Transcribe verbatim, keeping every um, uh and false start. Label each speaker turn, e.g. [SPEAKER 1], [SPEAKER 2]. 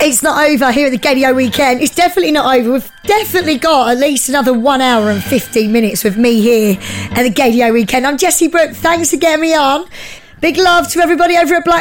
[SPEAKER 1] It's not over here at the Gaydio Weekend. It's definitely not over. We've definitely got at least another one hour and fifteen minutes with me here at the Gaydio Weekend. I'm Jessie Brooke. Thanks for getting me on. Big love to everybody over at Black